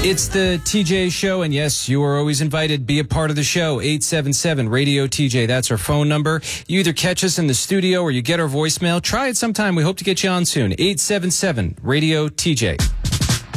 It's the TJ Show, and yes, you are always invited. Be a part of the show. 877-RADIO-TJ. That's our phone number. You either catch us in the studio or you get our voicemail. Try it sometime. We hope to get you on soon. 877-RADIO-TJ.